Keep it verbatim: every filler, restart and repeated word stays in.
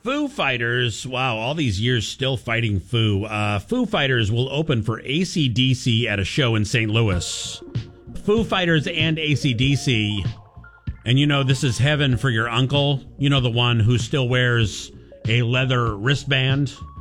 Foo Fighters, wow, all these years still fighting Foo. Uh, Foo Fighters will open for A C D C at a show in Saint Louis. Foo Fighters and A C D C. And you know, this is heaven for your uncle. You know, the one who still wears a leather wristband